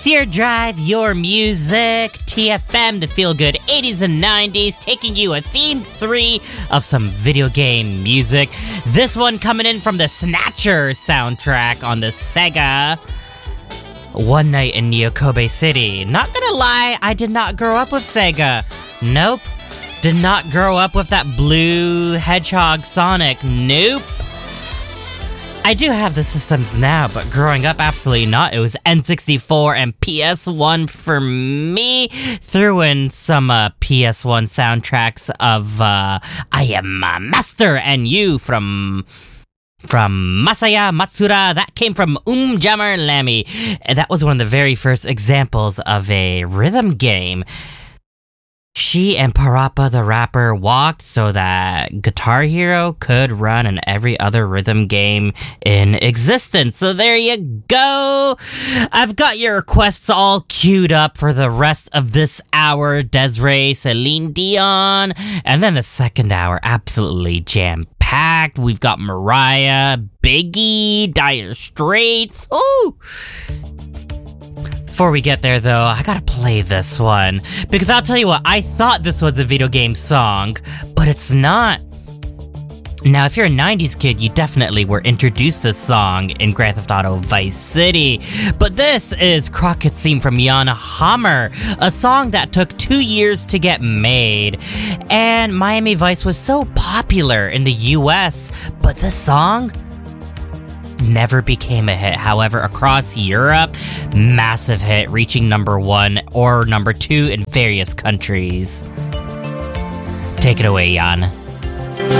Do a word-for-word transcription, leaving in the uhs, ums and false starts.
It's your drive, your music, T F M, the feel-good eighties and nineties, taking you a theme three of some video game music. This one coming in from the Snatcher soundtrack on the Sega. One Night in Nyokobe City. Not gonna lie, I did not grow up with Sega. Nope. Did not grow up with that blue hedgehog Sonic. Nope. I do have the systems now, but growing up, absolutely not. It was N sixty-four and P S one for me. Threw in some uh, P S one soundtracks of uh, I Am a Master and You from... From Masaya Matsuda. That came from Umjammer Lammy. And that was one of the very first examples of a rhythm game. She and Parappa the Rapper walked so that Guitar Hero could run in every other rhythm game in existence. So there you go. I've got your requests all queued up for the rest of this hour. Des'ree, Celine Dion, and then the second hour absolutely jam-packed. We've got Mariah, Biggie, Dire Straits. Ooh! Before we get there, though, I gotta play this one. Because I'll tell you what, I thought this was a video game song, but it's not. Now, if you're a nineties kid, you definitely were introduced to this song in Grand Theft Auto Vice City. But this is Crockett's theme from Jan Hammer, a song that took two years to get made. And Miami Vice was so popular in the U S, but this song never became a hit. However, across Europe, massive hit, reaching number one or number two in various countries. Take it away, Jan.